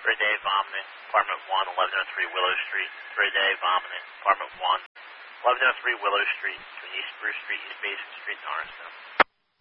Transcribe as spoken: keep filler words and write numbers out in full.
Three day vomiting, apartment one, eleven oh three Willow Street. Three day vomiting, apartment one, eleven oh three Willow Street, between East Spruce Street, East Basin Street, and Arlington.